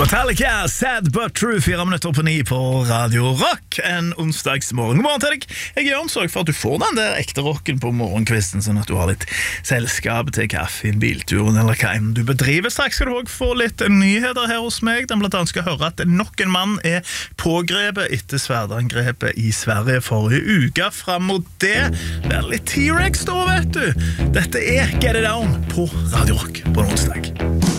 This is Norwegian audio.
Metallica, Sad But True, 4 minutter på 9 på Radio Rock. En onsdagsmorgen. God morgen til deg. Jeg gjør en sorg for at du får den der ekte rocken på morgenkvisten, sånn at du har litt selskap til kaffen, bilturen eller hva enn du bedriver. Straks skal du også få litt nyheter her hos meg. Den blant annet skal høre at nok en mann er pågrepet etter sverdangrepet i Sverige forrige uke. Frem mot det blir det litt T-Rex da, vet du. Dette er Get It Down på Radio Rock på en onsdag.